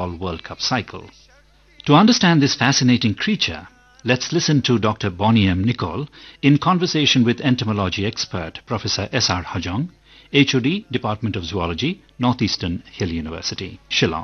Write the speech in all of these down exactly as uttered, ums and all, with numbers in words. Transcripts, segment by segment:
Football World Cup cycle. To understand this fascinating creature, let's listen to Doctor Bonnie M. Nicol in conversation with entomology expert Professor S R Hajong, H O D, Department of Zoology, Northeastern Hill University, Shillong.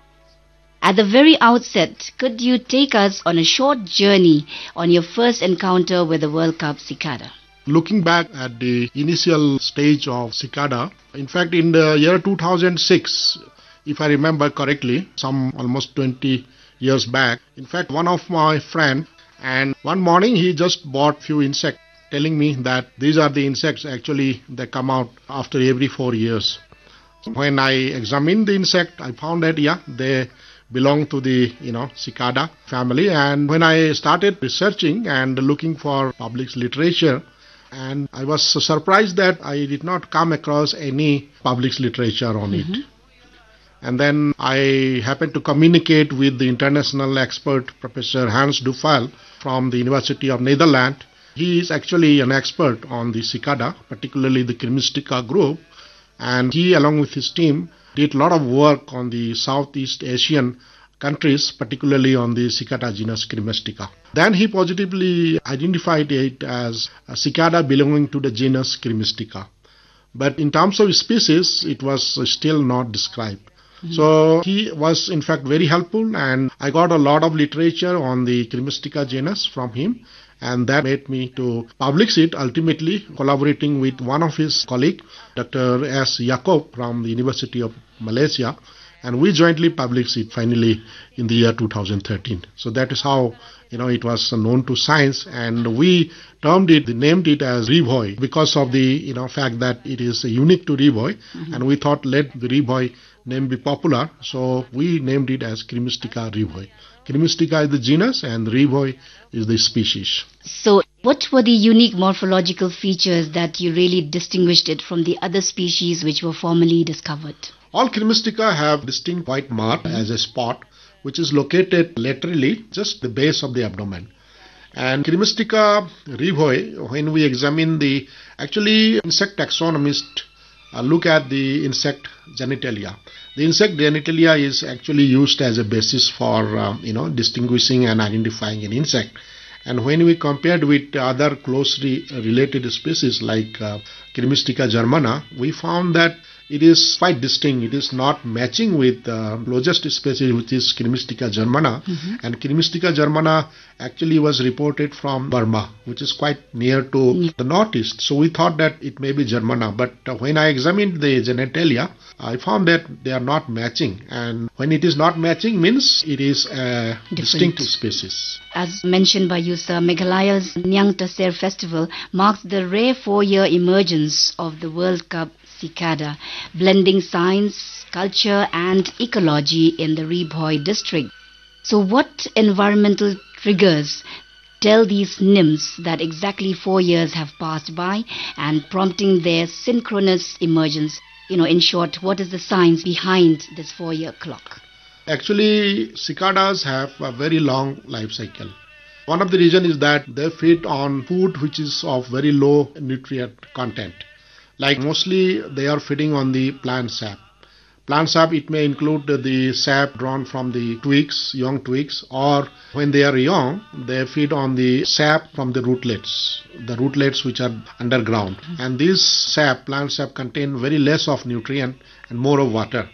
At the very outset, could you take us on a short journey on your first encounter with the World Cup cicada? Looking back at the initial stage of cicada, in fact in the year two thousand six, if I remember correctly, some almost twenty years back, in fact one of my friends, and one morning he just bought few insects, telling me that these are the insects actually that come out after every four years. When I examined the insect, I found that yeah, they belong to the you know cicada family. And when I started researching and looking for published literature, and I was surprised that I did not come across any published literature on mm-hmm. it. And then I happened to communicate with the international expert, Professor Hans Dufal from the University of Netherlands. He is actually an expert on the cicada, particularly the Cremistica group. And he, along with his team, did a lot of work on the Southeast Asian countries, particularly on the cicada genus Cremistica. Then he positively identified it as a cicada belonging to the genus Cremistica. But in terms of species, it was still not described. So he was in fact very helpful, and I got a lot of literature on the Cremistica genus from him, and that made me to publish it, ultimately collaborating with one of his colleagues, Doctor S. Yaakob from the University of Malaysia, and we jointly published it finally in the year two thousand thirteen. So that is how you know it was known to science, and we termed it, named it as Revoi because of the you know fact that it is unique to Revoi, mm-hmm. and we thought let the Revoi name be popular, so we named it as Cremistica revoi. Cremistica is the genus and Revoi is the species. So what were the unique morphological features that you really distinguished it from the other species which were formerly discovered? All Cremistica have distinct white mark as a spot which is located laterally, just the base of the abdomen. And Cremistica revoi, when we examine the, actually insect taxonomists Uh, look at the insect genitalia. The insect genitalia is actually used as a basis for uh, you know distinguishing and identifying an insect. And when we compared with other closely related species like uh, Cremistica germana, we found that it is quite distinct. It is not matching with the uh, closest species, which is Cremistica germana. Mm-hmm. And Cremistica germana actually was reported from Burma, which is quite near to mm-hmm. the northeast. So we thought that it may be germana. But uh, when I examined the genitalia, I found that they are not matching. And when it is not matching means it is a Different. distinct species. As mentioned by you, sir, Meghalaya's Nyang Taser festival marks the rare four-year emergence of the World Cup cicada, blending science, culture and ecology in the Revoi district. So what environmental triggers tell these nymphs that exactly four years have passed by and prompting their synchronous emergence? You know, in short, what is the science behind this four-year clock? Actually, cicadas have a very long life cycle. One of the reasons is that they feed on food which is of very low nutrient content. Like mostly they are feeding on the plant sap. Plant sap, it may include the sap drawn from the twigs, young twigs, or when they are young, they feed on the sap from the rootlets, the rootlets which are underground. And this sap, plant sap, contain very less of nutrient and more of water.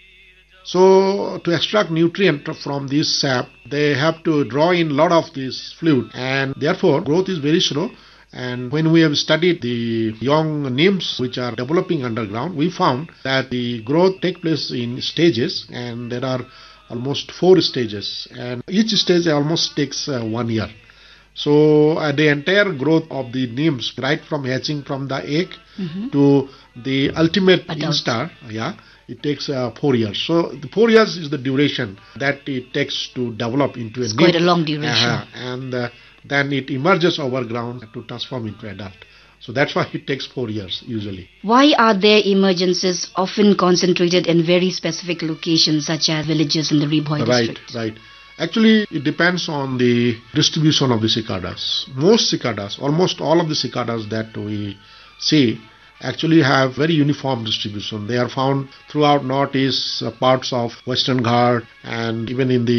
So to extract nutrient from this sap, they have to draw in a lot of this fluid, and therefore growth is very slow. And when we have studied the young nymphs which are developing underground, we found that the growth takes place in stages, and there are almost four stages, and each stage almost takes uh, one year. So uh, the entire growth of the nymphs, right from hatching from the egg mm-hmm. to the ultimate instar, yeah, it takes uh, four years. So the four years is the duration that it takes to develop into a it's nymph. Quite a long duration. Uh, and uh, then it emerges over ground to transform into adult. So that's why it takes four years usually. Why are their emergences often concentrated in very specific locations such as villages in the Revoi right, district? Right, right. Actually, it depends on the distribution of the cicadas. Most cicadas, almost all of the cicadas that we see, actually have very uniform distribution. They are found throughout northeast uh, parts of Western Ghat and even in the